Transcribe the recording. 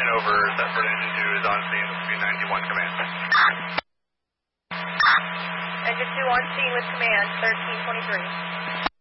and over. Thetford Engine 2 is on scene with speed 91 command. Engine 2 on scene with command, 1323.